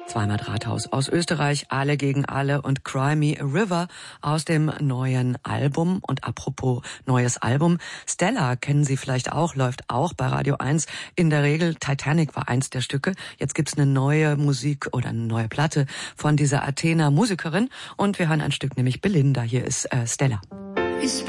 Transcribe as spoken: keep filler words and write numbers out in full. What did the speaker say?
Zweimal Drahthaus aus Österreich, Alle gegen Alle und Cry Me a River aus dem neuen Album. Und apropos neues Album, Stella kennen Sie vielleicht auch, läuft auch bei Radio eins. In der Regel, Titanic war eins der Stücke. Jetzt gibt's eine neue Musik oder eine neue Platte von dieser Athener Musikerin. Und wir hören ein Stück, nämlich Belinda. Hier ist äh, Stella.